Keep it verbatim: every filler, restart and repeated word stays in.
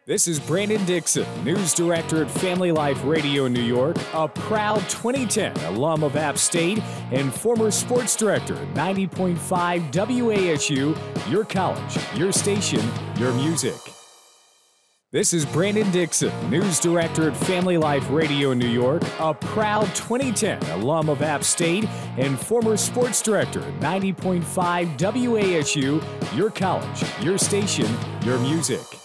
This is Brandon Dixon, news director at Family Life Radio New York, a proud twenty ten alum of App State and former sports director at ninety point five W A S U, your college, your station, your music. This is Brandon Dixon, news director at Family Life Radio New York, a proud twenty ten alum of App State and former sports director at ninety point five W A S U, your college, your station, your music.